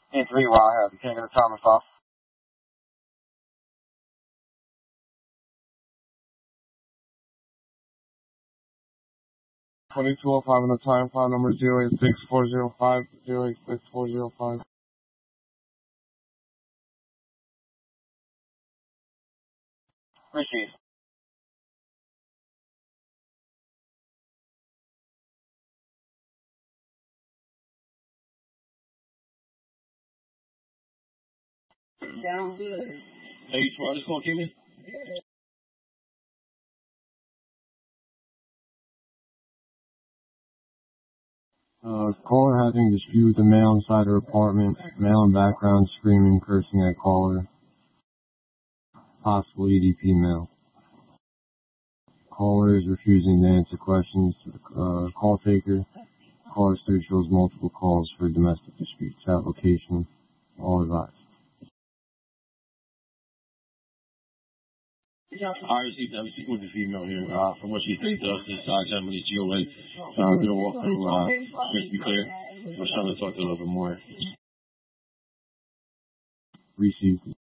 8-3, Wildhead. You can't get a Thomas off. $22.05 on the time, file number 086405, 086405. Receive. Sounds good. Hey, you try this call, Kimmy? Caller having a dispute with the male inside her apartment. Male in background screaming, cursing at caller. Possible EDP male. Caller is refusing to answer questions to the call taker. Caller history shows multiple calls for domestic disputes. Application. All advised. I received this email here from what she thinks of this gentleman, GOA. Going to walk through, just to be clear. I was trying to talk to her a little bit more. Received.